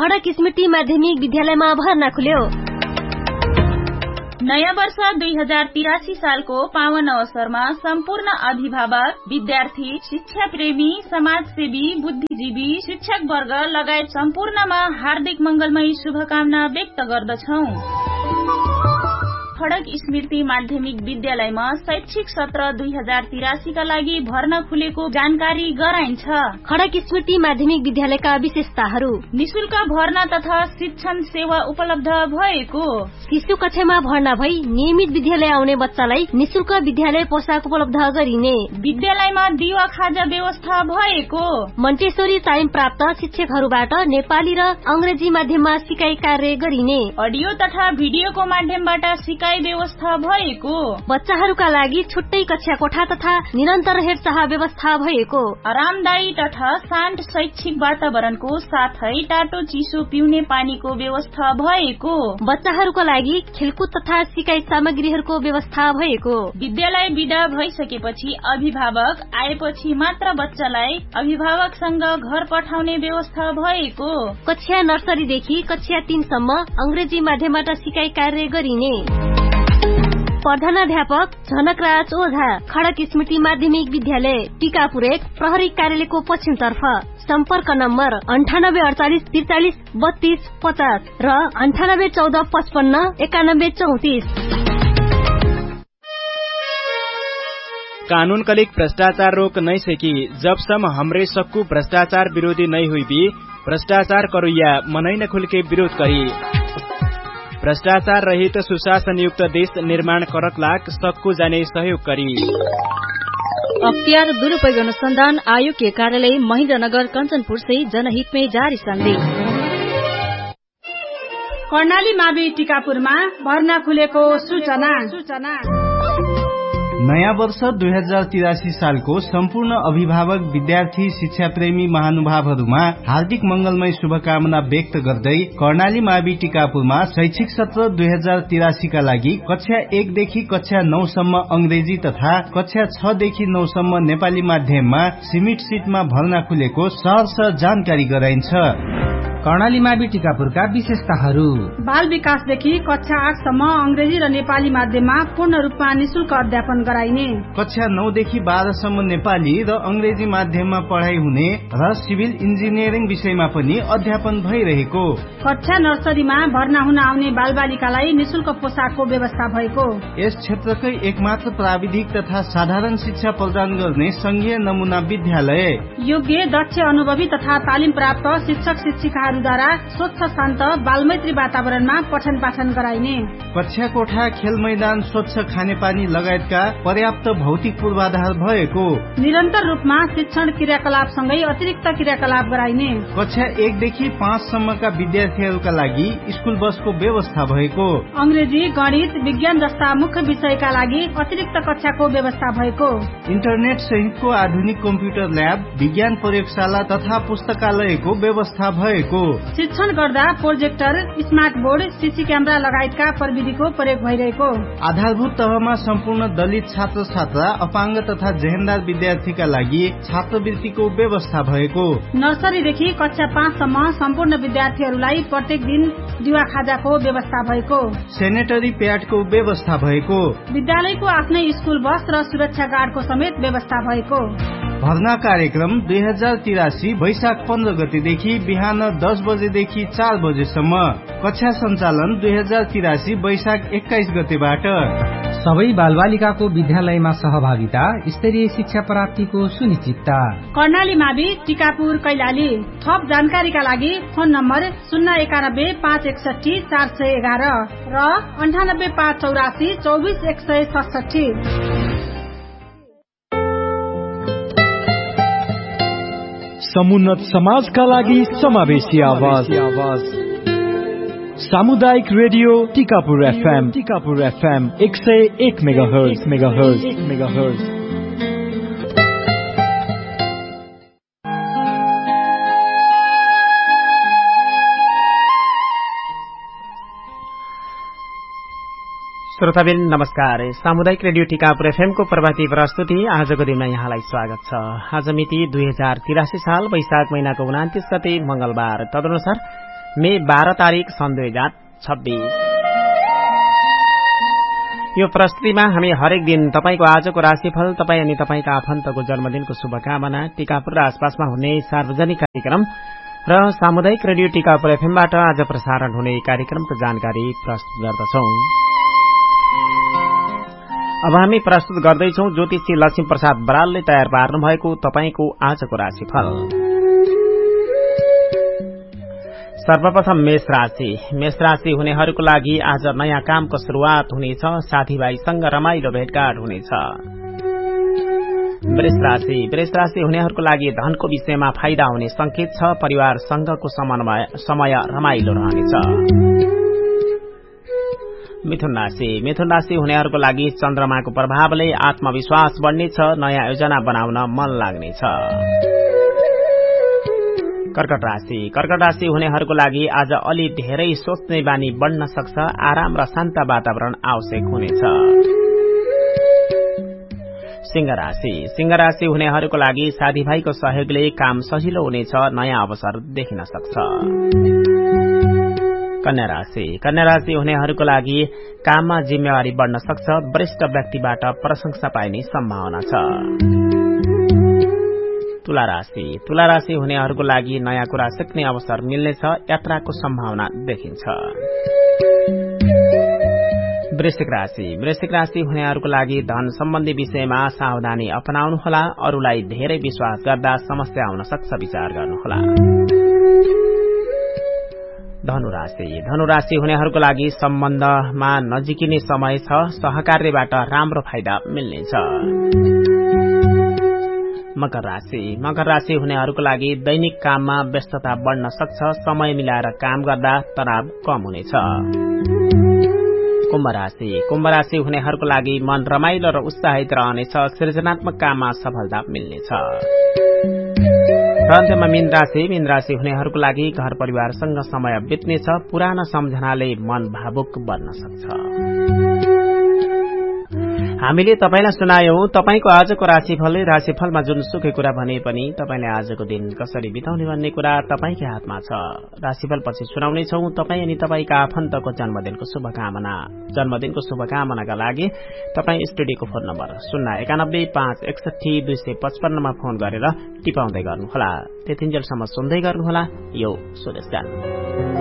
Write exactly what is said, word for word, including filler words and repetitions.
खडक स्मृति माध्यमिक विद्यालयमा भर्ना खुल्यो। नयाँ वर्ष दुई हजार तिरासी सालको पावन अवसरमा सम्पूर्ण अभिभावक, विद्यार्थी, शिक्षा प्रेमी, समाजसेवी, बुद्धिजीवी, शिक्षक वर्ग लगायत सम्पूर्णमा हार्दिक मंगलमय शुभकामना व्यक्त गर्दछौं। खडक स्मृति माध्यमिक विद्यालयमा शैक्षिक सत्र दुई हजार तिरासीका लागि भर्ना खुलेको जानकारी गराइन्छ। खडक स्मृति माध्यमिक विद्यालयका विशेषताहरू: निशुल्क भर्ना तथा शिक्षण सेवा उपलब्ध भएको, शिशु कक्षामा भर्ना भई नियमित विद्यालय आउने बच्चालाई निशुल्क विद्यालय पोसाक उपलब्ध गरिने, विद्यालयमा दिवा खाजा व्यवस्था भएको, मन्टेश्वरी तालिम प्राप्त शिक्षकहरूबाट नेपाली र अंग्रेजी माध्यममा सिकाइ कार्य गरिने, अडियो तथा भिडियोको माध्यमबाट सिकाइ व्यवस्था भएको, बच्चाहरूका लागि छुट्टै कक्षा कोठा तथा निरन्तर हेरचाह व्यवस्था भएको, आरामदायी तथा शान्त शैक्षिक वातावरणको साथै टाटो चिसो पिउने पानीको व्यवस्था भएको, बच्चाहरूका लागि खेलकुद तथा सिकाइ सामग्रीहरूको व्यवस्था भएको, विद्यालय विदा भइसकेपछि अभिभावक आएपछि मात्र बच्चालाई अभिभावकसँग घर पठाउने व्यवस्था भएको, कक्षा नर्सरीदेखि कक्षा तीनसम्म अंग्रेजी माध्यमबाट सिकाइ कार्य गरिने। प्रधानाध्यापक झनकराज ओझा, खडक स्मृति माध्यमिक विद्यालय, टीकापुर एक, प्रहरी कार्यालयको पश्चिमतर्फ। सम्पर्क नम्बर अन्ठानब्बे अडचालिस त्रिचालिस बत्तीस पचास र अन्ठानब्बे चौध पचपन्न एकानब्बे चौतिस। कानून कलिक भ्रष्टाचार रोक नहीं सकी, जबसम्म हमरे सक्कू भ्रष्टाचार विरोधी नहीं हुई भी भ्रष्टाचार करुया मनै न खुल के विरोध करी। भ्रष्टाचार रहित सुशासन युक्त देश निर्माण करक लाग सक्कू जाने सहयोग करी। अख्तियार दुरुपयोग अनुसंधान आयोग के कार्यालय महेन्द्रनगर कंचनपुर से जनहित में जारी संदेश। कर्णाली मावि टीकापुरमा भर्ना खुलेको सूचना सूचना नयाँ वर्ष दुई हजार तिरासी सालको सम्पूर्ण अभिभावक, विद्यार्थी, शिक्षा प्रेमी महानुभावहरूमा हार्दिक मंगलमय शुभकामना व्यक्त गर्दै कर्णाली मावि टीकापुरमा शैक्षिक सत्र दुई हजार तिरासीका लागि कक्षा एकदेखि कक्षा नौसम्म अंग्रेजी तथा कक्षा छदेखि नौसम्म नेपाली माध्यममा सिमिट सिटमा भर्ना खुलेको सहर्ष जानकारी गराइन्छ। कर्णाली मावि टीकापुरका विशेषताहरू: बाल विकासदेखि कक्षा आठसम्म अंग्रेजी र नेपाली माध्यममा पूर्ण रूपमा निशुल्क अध्यापन गराइने, कक्षा नौदेखि बाह्रसम्म नेपाली र अंग्रेजी माध्यममा पढाइ हुने र सिभिल इन्जिनियरिङ विषयमा पनि अध्यापन भइरहेको, कक्षा नर्सरीमा भर्ना हुन आउने बालबालिकालाई निशुल्क पोसाकको व्यवस्था भएको, यस क्षेत्रकै एकमात्र प्राविधिक तथा साधारण शिक्षा प्रदान गर्ने संघीय नमूना विद्यालय, योग्य दक्ष अनुभवी तथा तालिम प्राप्त शिक्षक शिक्षिका द्वारा स्वच्छ शान्त बालमैत्री वातावरणमा पठन पाठन गराइने, कक्षा कोठा, खेल मैदान, स्वच्छ खानेपानी लगायतका पर्याप्त भौतिक पूर्वाधार भएको, निरन्तर रूपमा शिक्षण क्रियाकलापसँगै अतिरिक्त क्रियाकलाप गराइने, कक्षा एकदेखि पाँचसम्मका विद्यार्थीहरूका लागि स्कुल बसको व्यवस्था भएको, अंग्रेजी, गणित, विज्ञान जस्ता मुख्य विषयका लागि अतिरिक्त कक्षाको व्यवस्था भएको, इन्टरनेट सहितको आधुनिक कम्प्युटर ल्याब, विज्ञान प्रयोगशाला तथा पुस्तकालयको व्यवस्था भएको, शिक्षण गर्दा projector, smart board, CC camera लगायतका प्रविधिको प्रयोग भइरहेको, आधारभूत तहमा सम्पूर्ण दलित छात्र छात्रा, अपाङ्ग तथा जेहेन्दार विद्यार्थीका लागि छात्रवृत्तिको व्यवस्था भएको, नर्सरीदेखि कक्षा पाँचसम्म सम्पूर्ण विद्यार्थीहरूलाई प्रत्येक दिन दिवा खाजाको व्यवस्था भएको, सेनेटरी प्याडको व्यवस्था भएको, विद्यालयको आफ्नै स्कुल बस र सुरक्षा गार्डको समेत व्यवस्था भएको। भर्ना कार्यक्रम दुई हजार तिरासी वैशाख पन्ध्र गतेदेखि बिहान दस बजेदेखि चार बजेसम्म, कक्षा सञ्चालन दुई हजार तिरासी वैशाख एक्काइस गतेबाट। सबै बालबालिकाको विद्यालयमा सहभागिता, स्तरीय शिक्षा प्राप्तिको सुनिश्चितता। कर्णाली मावि टीकापुर कैलाली। थप जानकारीका लागि फोन नम्बर शून्य एकानब्बे पाँच एकसठी चार सय एघार र अन्ठानब्बे पाँच चौरासी चौबिस एक सय सडसठी। समुन्नत समाजका लागि समावेशी आवाज सामुदायिक radio Tikapur FM Tikapur FM एक सय एक मेगाहर्ज मेगाहर्ज मेगाहर्ज। श्रोताबिन नमस्कार। सामुदायिक रेडियो टीकापुर एफएम को प्रभाती प्रस्तुति आजको दिनमा यहाँलाई स्वागत छ। आज मिति दुई हजार तिरासी साल वैशाख महिनाको उनातिस गते मंगलबार, तदनुसार मे बाह्र तारिक सन् दुई हजार छब्बीस। यो प्रस्तुतिमा हामी हरेक दिन तपाईको आजको राशिफल, तपाईँ अनि तपाईका आफन्तको जन्मदिनको शुभकामना, टीकापुर र आसपासमा हुने सार्वजनिक कार्यक्रम र सामुदायिक रेडियो टीकापुर एफएमबाट आज प्रसारण हुने कार्यक्रमको जानकारी प्रस्तुत गर्दछौं। अब हामी प्रस्तुत गर्दैछौ ज्योतिषी लक्ष्मी प्रसाद बरालले तयार पार्नु भएको तपाईको आजको राशिफल। सर्वप्रथम मेष राशि। मेष राशि हुनेहरूको लागि आज नयाँ कामको शुरूआत हुनेछ, साथीभाइसँग रमाइलो भेटघाट हुनेछ। वृष राशि। वृष राशि हुनेहरूको लागि धनको विषयमा फाइदा हुने संकेत छ, परिवारसँगको समय रमाइलो रहनेछ। मिथुन राशि। मिथुन राशि हुनेहरूको लागि चन्द्रमाको प्रभावले आत्मविश्वास बढ्नेछ, नयाँ योजना बनाउन मन लाग्नेछ। कर्कट राशि। कर्कट राशि हुनेहरूको लागि आज अलि धेरै सोच्ने बानी बढ्न सक्छ, आराम र शान्त वातावरण आवश्यक हुनेछ। सिंह राशि। सिंह राशि हुनेहरूको लागि साथीभाइको सहयोगले काम सजिलो हुनेछ, नयाँ अवसर देखिन सक्छ। कन्या राशि। कन्या राशि हुनेहरूको लागि काममा जिम्मेवारी बढ्न सक्छ, वरिष्ठ व्यक्तिबाट प्रशंसा पाइने सम्भावना छ। तुला राशि। तुला राशि हुनेहरूको लागि नयाँ कुरा सिक्ने अवसर मिल्नेछ, यात्राको सम्भावना देखिन्छ। वृश्चिक राशि। वृश्चिक राशि हुनेहरूको लागि धन सम्बन्धी विषयमा सावधानी अपनाउनुहोला, अरूलाई धेरै विश्वास गर्दा समस्या आउन सक्छ, विचार गर्नुहोला। धनुराशि। धनुराशि हुनेहरूको लागि सम्बन्धमा नजिकिने समय छ, सहकार्यबाट राम्रो फाइदा मिल्नेछ। मकर राशि। मकर राशि हुनेहरूको लागि दैनिक काममा व्यस्तता बढ्न सक्छ, समय मिलाएर काम गर्दा तनाव कम हुनेछ। कुम्भ राशि। कुम्भ राशि हुनेहरूको लागि मन रमाइलो र उत्साहित रहनेछ, सृजनात्मक काममा सफलता मिल्नेछ। र अन्त्यमा मीन राशि। मीन राशि हुनेहरूको लागि घर परिवारसँग समय बित्नेछ, पुराना सम्झनाले मन भावुक बन्न सक्छ। हामीले तपाईलाई सुनायौं तपाईको आजको राशिफलले। राशिफलमा जुन सुकै कुरा भने पनि तपाईले आजको दिन कसरी बिताउने भन्ने कुरा तपाईकै हातमा छ। राशिफल पछि सुनाउने छौं तपाई अनि तपाईका आफन्तको जन्मदिनको शुभकामना। जन्मदिनको शुभकामनाका लागि तपाई स्टुडियोको फोन नम्बर शून्य एकानब्बे पाँच एकसठी दुई सय पचपन्नमा फोन गरेर टिपाउँदै गर्नुहोला। त्यतिन्जेलसम्म सुन्दै गर्नुहोला यो स्वदेश गान।